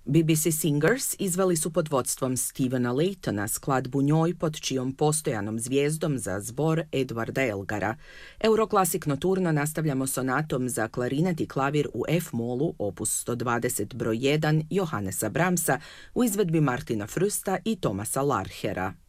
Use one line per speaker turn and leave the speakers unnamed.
BBC Singers izveli su pod vodstvom Stevena Laytona skladbu Njoj pod čijom postojanom zvijezdom za zbor Edwarda Elgara. Euroklasik Nocturno nastavljamo sonatom za klarinet i klavir u F-molu opus 120 broj 1 Johannesa Brahmsa u izvedbi Martina Frusta i Thomasa Larchera.